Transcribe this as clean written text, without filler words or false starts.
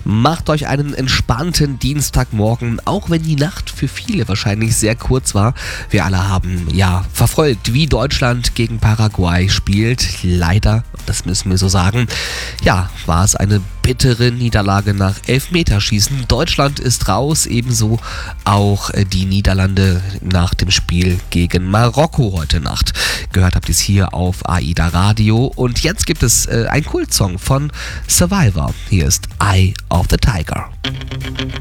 Macht euch einen entspannten Dienstagmorgen, auch wenn die Nacht für viele wahrscheinlich sehr kurz war. Wir alle haben verfolgt, wie Deutschland gegen Paraguay spielt. Leider, das müssen wir so sagen, war es eine bittere Niederlage nach Elfmeterschießen. Deutschland ist raus, ebenso auch die Niederlande nach dem Spiel gegen Marokko heute Nacht. Gehört habt ihr es hier auf AIDA Radio. Und jetzt gibt es einen Kultsong von Survivor. Hier ist Eye of the Tiger.